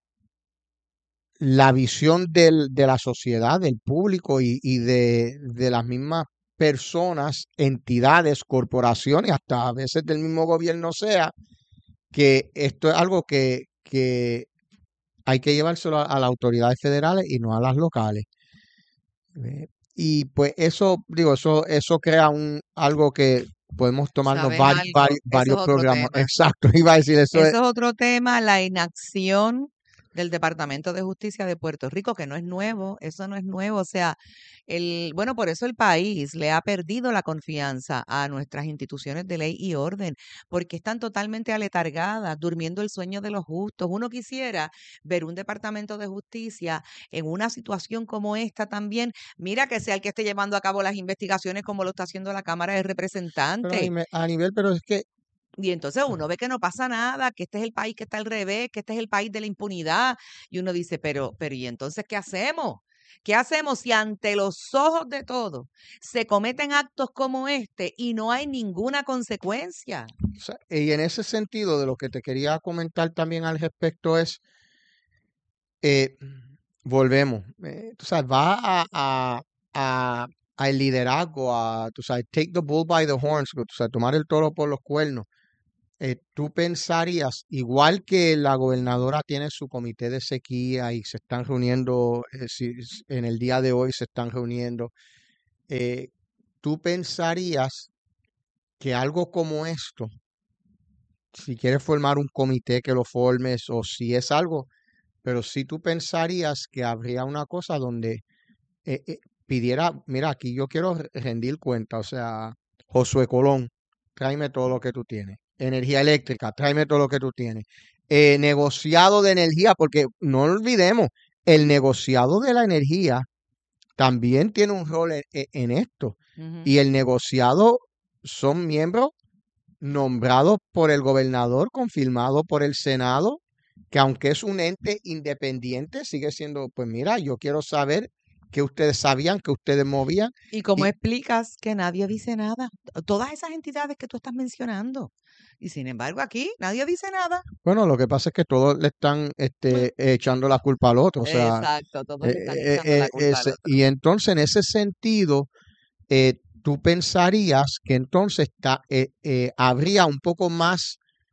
la visión del, de la sociedad, del público y, y de, de las mismas personas, entidades, corporaciones, hasta a veces del mismo gobierno sea, que esto es algo que, que hay que llevárselo a, a las autoridades federales y no a las locales. Eh, y pues eso, digo, eso, eso crea un algo que podemos tomarnos ¿Sabes varios, algo? Eso varios es otro programas. tema. Exacto, iba a decir eso. Es, Eso es otro tema, la inacción del Departamento de Justicia de Puerto Rico, que no es nuevo, eso no es nuevo, o sea, el, bueno, por eso el país le ha perdido la confianza a nuestras instituciones de ley y orden, porque están totalmente aletargadas, durmiendo el sueño de los justos. Uno quisiera ver un Departamento de Justicia en una situación como esta también, mira que sea el que esté llevando a cabo las investigaciones como lo está haciendo la Cámara de Pero a Representantes. nivel, a nivel, pero es que Y entonces uno ve que no pasa nada, que este es el país que está al revés, que este es el país de la impunidad. Y uno dice, pero, pero ¿y entonces qué hacemos? ¿Qué hacemos si ante los ojos de todos se cometen actos como este y no hay ninguna consecuencia? O sea, y en ese sentido, de lo que te quería comentar también al respecto es, eh, volvemos, eh, tú sabes, va a, a, a, al liderazgo, a, tú sabes, take the bull by the horns, tú sabes, tomar el toro por los cuernos. Eh, tú pensarías, igual que la gobernadora tiene su comité de sequía y se están reuniendo, eh, si- s- en el día de hoy se están reuniendo, eh, tú pensarías que algo como esto, si quieres formar un comité que lo formes o si es algo, pero si tú pensarías que habría una cosa donde eh, eh, pidiera, mira, aquí yo quiero re- rendir cuenta, o sea, Josué Colón, tráeme todo lo que tú tienes. Energía eléctrica, tráeme todo lo que tú tienes. Eh, negociado de energía, porque no olvidemos, el negociado de la energía también tiene un rol en, en- en esto. Ujú. Y el negociado son miembros nombrados por el gobernador, confirmado por el Senado, que aunque es un ente independiente, sigue siendo, pues mira, yo quiero saber que ustedes sabían, que ustedes movían. ¿Y cómo Y explicas que nadie dice nada? Todas esas entidades que tú estás mencionando. Y sin embargo aquí nadie dice nada. bueno, lo que pasa es que todos le están este, echando la culpa al otro. O sea, Exacto, todos eh, le están eh, echando la eh, culpa al ese- otro. y entonces en ese sentido, eh, tú pensarías que entonces ta- eh, eh, habría un poco más,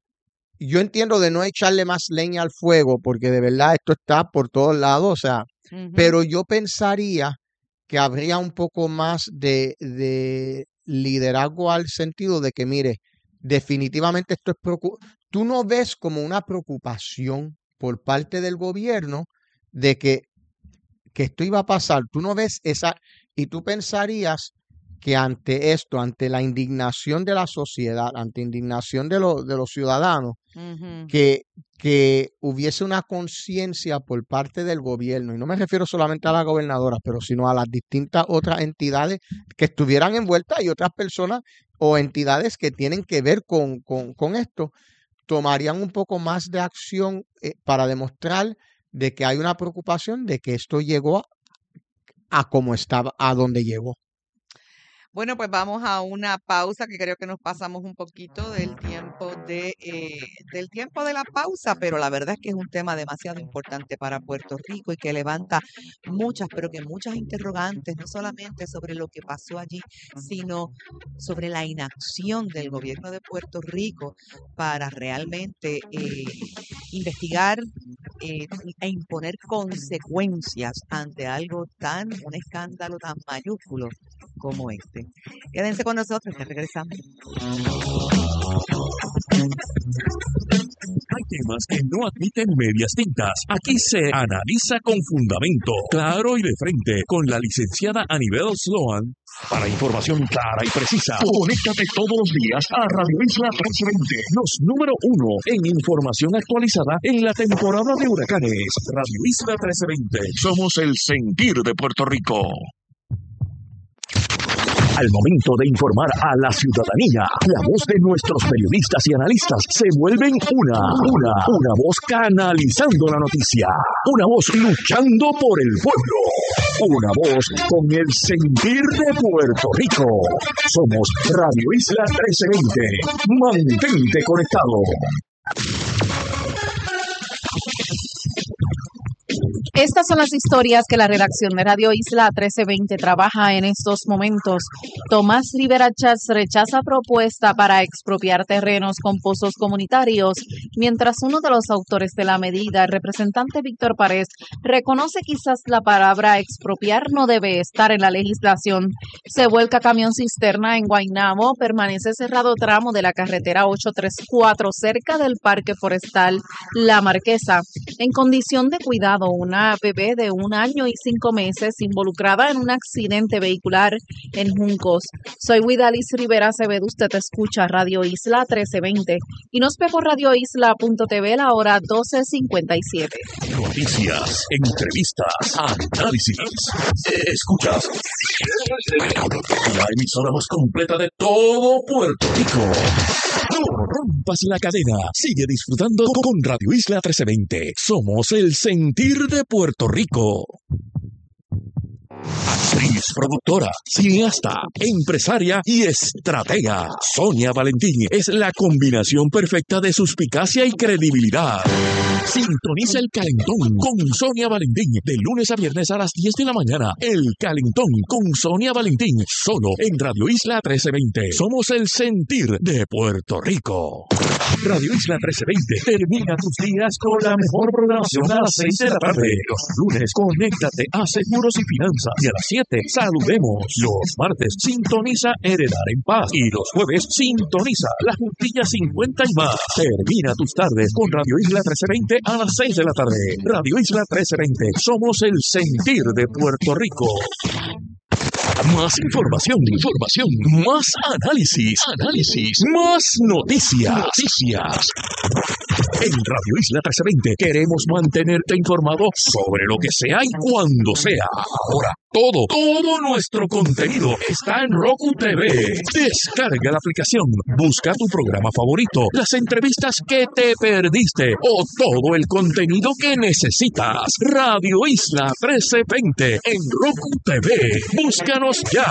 yo entiendo de no echarle más leña al fuego, porque de verdad esto está por todos lados, o sea, Ujú. pero yo pensaría que habría un poco más de, de liderazgo al sentido de que, mire, definitivamente esto es preocu- tú no ves como una preocupación por parte del gobierno de que, que esto iba a pasar, tú no ves esa, y tú pensarías que ante esto, ante la indignación de la sociedad, ante indignación de, lo- de los ciudadanos, Ujú. que, que hubiese una conciencia por parte del gobierno, y no me refiero solamente a la gobernadora, pero sino a las distintas otras entidades que estuvieran envueltas y otras personas o entidades que tienen que ver con, con, con esto, tomarían un poco más de acción eh, para demostrar de que hay una preocupación de que esto llegó a, a como estaba, a donde llegó. Bueno, pues vamos a una pausa que creo que nos pasamos un poquito del tiempo de eh, del tiempo de la pausa, pero la verdad es que es un tema demasiado importante para Puerto Rico y que levanta muchas, pero que muchas interrogantes, no solamente sobre lo que pasó allí, sino sobre la inacción del gobierno de Puerto Rico para realmente eh, investigar eh, e imponer consecuencias ante algo tan, un escándalo tan mayúsculo como este. Quédense con nosotros, que regresamos. Hay temas que no admiten medias tintas. Aquí se analiza con fundamento, claro y de frente, con la licenciada Anibel Sloan. Para información clara y precisa, conéctate todos los días a Radio Isla trescientos veinte, los número uno en información actualizada en la temporada de huracanes. Radio Isla trescientos veinte, somos el sentir de Puerto Rico. Al momento de informar a la ciudadanía, la voz de nuestros periodistas y analistas se vuelven una, una, una voz canalizando la noticia, una voz luchando por el pueblo, una voz con el sentir de Puerto Rico. Somos Radio Isla trescientos veinte. Mantente conectado. Estas son las historias que la redacción de Radio Isla trece veinte trabaja en estos momentos. Tomás Rivera Chats rechaza propuesta para expropiar terrenos con pozos comunitarios, mientras uno de los autores de la medida, el representante Víctor Párez, reconoce quizás la palabra expropiar no debe estar en la legislación. Se vuelca camión cisterna en Guaynabo, permanece cerrado tramo de la carretera ochocientos treinta y cuatro cerca del Parque Forestal La Marquesa. En condición de cuidado, una bebé de un año y cinco meses involucrada en un accidente vehicular en Juncos. Soy Widalis Rivera Acevedo, usted escucha Radio Isla trece veinte y nos ve por radio isla punto t v la hora doce cincuenta y siete. Noticias, entrevistas, análisis. Escuchas la emisora más completa de todo Puerto Rico. No rompas la cadena. Sigue disfrutando con Radio Isla trece veinte. Somos el sentir de Puerto Rico. Actriz, productora, cineasta, empresaria y estratega. Sonia Valentín es la combinación perfecta de suspicacia y credibilidad. Sintoniza El Calentón con Sonia Valentín de lunes a viernes a las diez de la mañana. El Calentón con Sonia Valentín, solo en Radio Isla trece veinte. Somos el sentir de Puerto Rico. Radio Isla trece veinte termina tus días con la mejor programación a las seis de la tarde. Los lunes, conéctate a Seguros y Finanzas. Y a las siete, saludemos. Los martes, sintoniza Heredar en Paz. Y los jueves, sintoniza La Juntilla cincuenta y más. Termina tus tardes con Radio Isla trece veinte a las seis de la tarde. Radio Isla trece veinte. Somos el sentir de Puerto Rico. Más información, información, más análisis, análisis, más noticias, noticias. En Radio Isla trece veinte queremos mantenerte informado sobre lo que sea y cuando sea. Ahora, todo, todo nuestro contenido está en Roku T V. Descarga la aplicación, busca tu programa favorito, las entrevistas que te perdiste o todo el contenido que necesitas. Radio Isla trece veinte en Roku T V. Búscanos ya.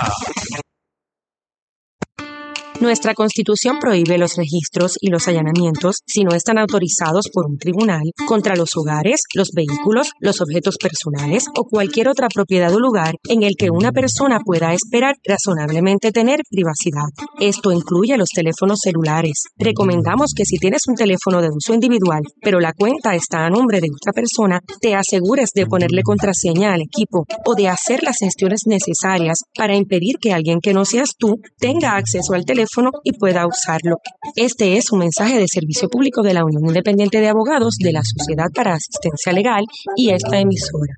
Nuestra Constitución prohíbe los registros y los allanamientos si no están autorizados por un tribunal contra los hogares, los vehículos, los objetos personales o cualquier otra propiedad o lugar en el que una persona pueda esperar razonablemente tener privacidad. Esto incluye los teléfonos celulares. Recomendamos que si tienes un teléfono de uso individual, pero la cuenta está a nombre de otra persona, te asegures de ponerle contraseña al equipo o de hacer las gestiones necesarias para impedir que alguien que no seas tú tenga acceso al teléfono y pueda usarlo. Este es un mensaje de servicio público de la Unión Independiente de Abogados de la Sociedad para Asistencia Legal y esta emisora.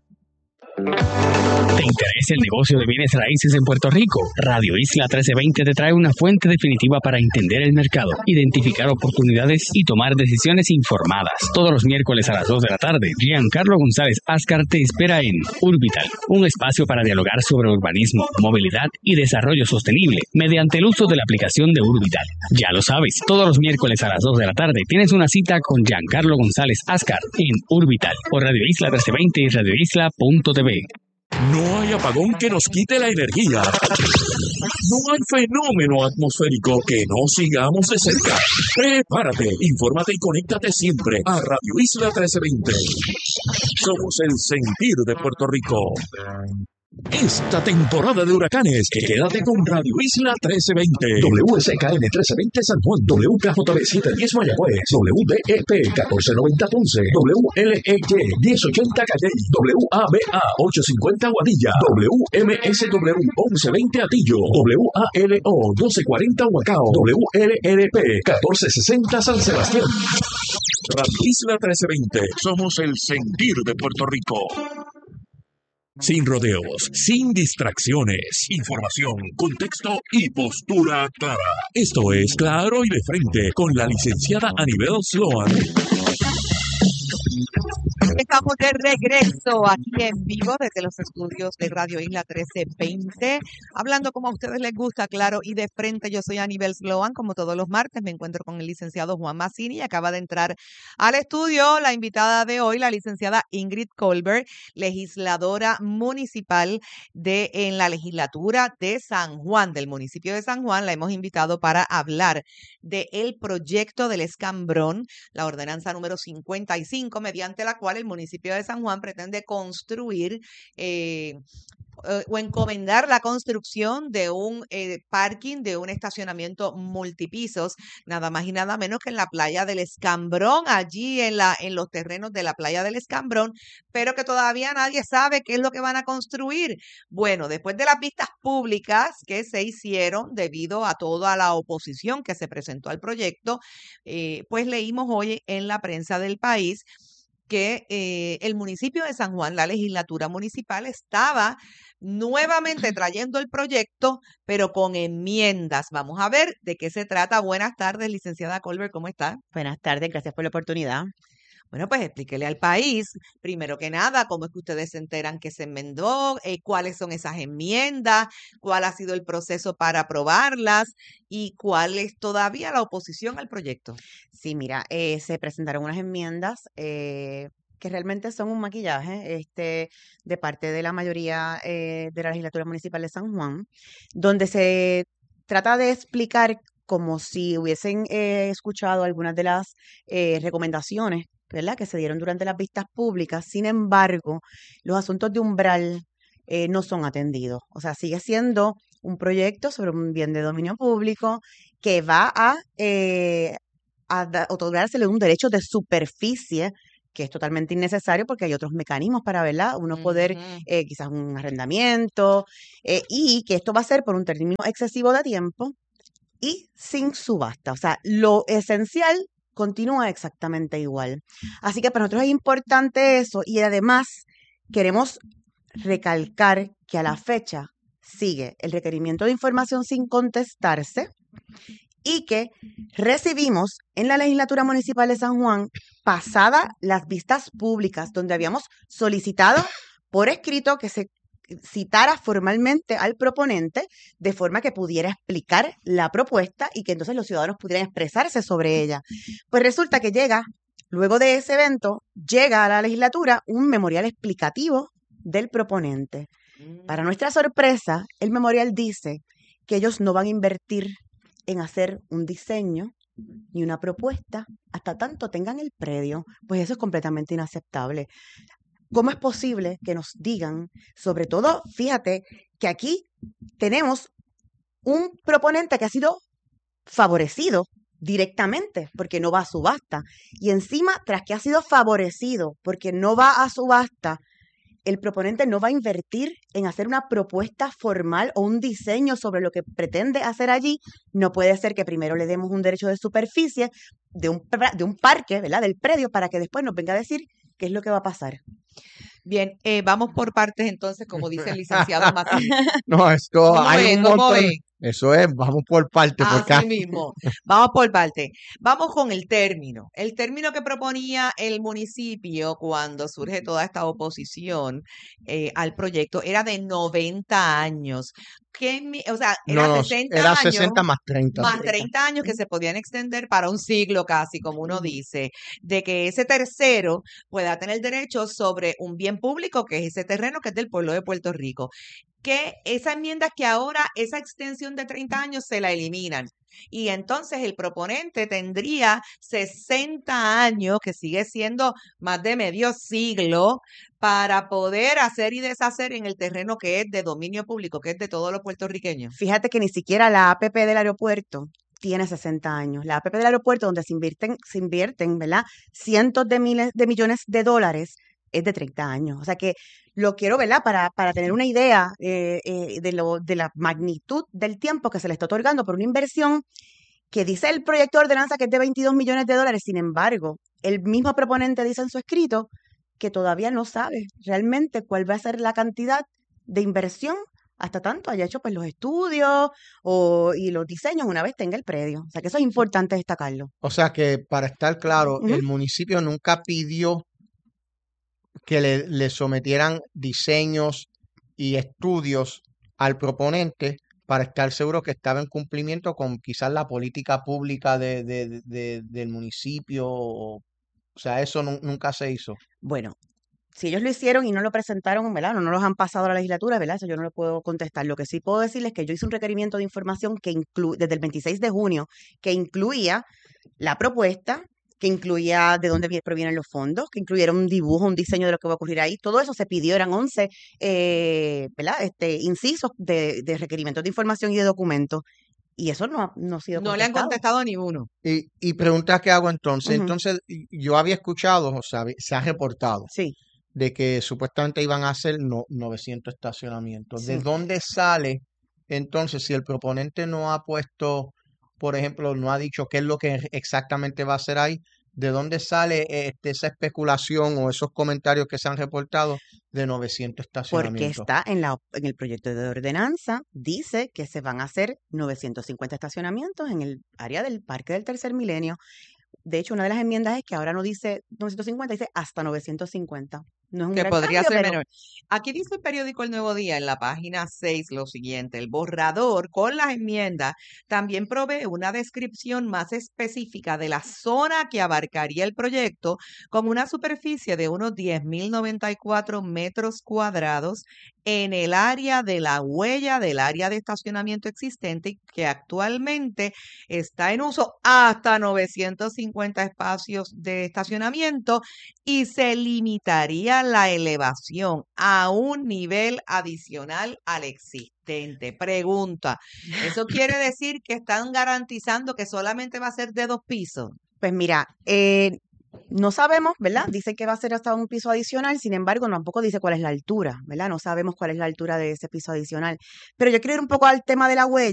¿Te interesa el negocio de bienes raíces en Puerto Rico? Radio Isla trece veinte te trae una fuente definitiva para entender el mercado, identificar oportunidades y tomar decisiones informadas. Todos los miércoles a las dos de la tarde, Giancarlo González Ascar te espera en Urbital, un espacio para dialogar sobre urbanismo, movilidad y desarrollo sostenible mediante el uso de la aplicación de Urbital. Ya lo sabes, todos los miércoles a las dos de la tarde tienes una cita con Giancarlo González Ascar en Urbital por Radio Isla trece veinte y radio isla punto t v. No hay apagón que nos quite la energía. No hay fenómeno atmosférico que no sigamos de cerca. Prepárate, infórmate y conéctate siempre a Radio Isla trece veinte. Somos el sentir de Puerto Rico. Esta temporada de huracanes, quédate con Radio Isla trece veinte. W S K N trece veinte San Juan, W K J B setecientos diez Mayagüez, W D E P catorce noventa Ponce, W L E Y diez ochenta Calle, W A B A ochocientos cincuenta Guadilla, W M S W once veinte Atillo, W A L O doce cuarenta Huacao, W L R P catorce sesenta San Sebastián. Radio Isla trece veinte, somos el sentir de Puerto Rico. Sin rodeos, sin distracciones, información, contexto y postura clara. Esto es Claro y de Frente con la licenciada Anibel Sloan. Estamos de regreso aquí en vivo desde los estudios de Radio Isla trece veinte, hablando como a ustedes les gusta, claro y de frente. Yo soy Anibel Sloan, como todos los martes me encuentro con el licenciado Juan Mazzini y acaba de entrar al estudio la invitada de hoy, la licenciada Ingrid Colbert, legisladora municipal de en la legislatura de San Juan, del municipio de San Juan. La hemos invitado para hablar del proyecto del escambrón, la ordenanza número cincuenta y cinco, mediante la cual el municipio de San Juan pretende construir eh, eh, o encomendar la construcción de un eh, parking, de un estacionamiento multipisos, nada más y nada menos que en la playa del Escambrón, allí en la en los terrenos de la playa del Escambrón, pero que todavía nadie sabe qué es lo que van a construir. Bueno, después de las vistas públicas que se hicieron debido a toda la oposición que se presentó al proyecto, eh, pues leímos hoy en la prensa del país que eh, el municipio de San Juan, la legislatura municipal, estaba nuevamente trayendo el proyecto, pero con enmiendas. Vamos a ver de qué se trata. Buenas tardes, licenciada Colbert, ¿cómo está? Buenas tardes, gracias por la oportunidad. Bueno, pues explíquele al país, primero que nada, cómo es que ustedes se enteran que se enmendó, eh, cuáles son esas enmiendas, cuál ha sido el proceso para aprobarlas y cuál es todavía la oposición al proyecto. Sí, mira, eh, se presentaron unas enmiendas eh, que realmente son un maquillaje este, de parte de la mayoría eh, de la legislatura municipal de San Juan, donde se trata de explicar como si hubiesen eh, escuchado algunas de las eh, recomendaciones, ¿verdad?, que se dieron durante las vistas públicas. Sin embargo, los asuntos de umbral eh, no son atendidos. O sea, sigue siendo un proyecto sobre un bien de dominio público que va a, eh, a da- otorgársele un derecho de superficie que es totalmente innecesario porque hay otros mecanismos para, ¿verdad?, uno poder, Ujú. eh, quizás un arrendamiento, eh, y que esto va a ser por un término excesivo de tiempo y sin subasta. O sea, lo esencial continúa exactamente igual. Así que para nosotros es importante eso y además queremos recalcar que a la fecha sigue el requerimiento de información sin contestarse y que recibimos en la legislatura municipal de San Juan, pasada las vistas públicas, donde habíamos solicitado por escrito que se citara formalmente al proponente de forma que pudiera explicar la propuesta y que entonces los ciudadanos pudieran expresarse sobre ella. Pues resulta que llega, luego de ese evento, llega a la legislatura un memorial explicativo del proponente. Para nuestra sorpresa, el memorial dice que ellos no van a invertir en hacer un diseño ni una propuesta hasta tanto tengan el predio. Pues eso es completamente inaceptable. ¿Cómo es posible que nos digan, sobre todo, fíjate, que aquí tenemos un proponente que ha sido favorecido directamente porque no va a subasta? Y encima, tras que ha sido favorecido porque no va a subasta, el proponente no va a invertir en hacer una propuesta formal o un diseño sobre lo que pretende hacer allí. No puede ser que primero le demos un derecho de superficie de un, pra- de un parque, ¿verdad?, del predio, para que después nos venga a decir qué es lo que va a pasar. Bien, eh, vamos por partes entonces, como dice el licenciado Matías. No, esto ¿Cómo hay ven? un ¿Cómo montón. ven? Eso es, vamos por parte, porque Así mismo. Vamos por parte. Vamos con el término. El término que proponía el municipio cuando surge toda esta oposición eh, al proyecto era de noventa años. ¿Qué mi- o sea, no, era no, sesenta era años sesenta más treinta. más treinta años que se podían extender para un siglo casi, como uno dice, de que ese tercero pueda tener derecho sobre un bien público, que es ese terreno que es del pueblo de Puerto Rico. Que esa enmienda es que ahora esa extensión de treinta años se la eliminan. Y entonces el proponente tendría sesenta años, que sigue siendo más de medio siglo, para poder hacer y deshacer en el terreno que es de dominio público, que es de todos los puertorriqueños. Fíjate que ni siquiera la A P P del aeropuerto tiene sesenta años. La A P P del aeropuerto, donde se invierten, se invierten, ¿verdad?, cientos de miles de millones de dólares, es de treinta años. O sea que lo quiero, ¿verdad?, para, para tener una idea eh, eh, de, lo, de la magnitud del tiempo que se le está otorgando por una inversión que dice el proyecto de ordenanza que es de veintidós millones de dólares. Sin embargo, el mismo proponente dice en su escrito que todavía no sabe realmente cuál va a ser la cantidad de inversión hasta tanto haya hecho pues los estudios o, y los diseños una vez tenga el predio. O sea que eso es importante destacarlo. O sea que, para estar claro, Ujú. el municipio nunca pidió que le, le sometieran diseños y estudios al proponente para estar seguro que estaba en cumplimiento con quizás la política pública de, de- de- del municipio. O, o sea, eso nu- nunca se hizo. Bueno, si ellos lo hicieron y no lo presentaron, ¿verdad?, no, no los han pasado a la legislatura, ¿verdad?, eso yo no lo puedo contestar. Lo que sí puedo decirles es que yo hice un requerimiento de información que inclu- desde el veintiséis de junio, que incluía la propuesta que incluía de dónde vi- provienen los fondos, que incluyera un dibujo, un diseño de lo que va a ocurrir ahí. Todo eso se pidió, eran once eh, ¿verdad? Este, incisos de, de requerimientos de información y de documentos. Y eso no ha, no ha sido No le han contestado. contestado ni uno. Y, y preguntas que hago entonces. Ujú. Entonces, y- yo había escuchado, o sea, se ha reportado Sí, de que supuestamente iban a hacer no, novecientos estacionamientos. ¿De sí. dónde sale entonces si el proponente no ha puesto, por ejemplo, no ha dicho qué es lo que exactamente va a hacer ahí? ¿De dónde sale este, esa especulación o esos comentarios que se han reportado de novecientos Porque estacionamientos? está en la, en el proyecto de ordenanza, dice que se van a hacer novecientos cincuenta estacionamientos en el área del Parque del Tercer Milenio. De hecho, una de las enmiendas es que ahora no dice novecientos cincuenta, dice hasta novecientos cincuenta. No es un Que gran podría cambio, ser pero menor. Aquí dice el periódico El Nuevo Día en la página seis lo siguiente: el borrador con las enmiendas también provee una descripción más específica de la zona que abarcaría el proyecto, con una superficie de unos diez mil noventa y cuatro metros cuadrados en el área de la huella del área de estacionamiento existente, y que actualmente está en uso hasta novecientos cincuenta espacios de estacionamiento, y se limitaría la elevación a un nivel adicional al existente. Pregunta, ¿eso quiere decir que están garantizando que solamente va a ser de dos pisos? pues mira, eh, no sabemos, ¿verdad? Dice que va a ser hasta un piso adicional, sin embargo, tampoco dice cuál es la altura, ¿verdad? No sabemos cuál es la altura de ese piso adicional. Pero yo quiero ir un poco al tema de la huella.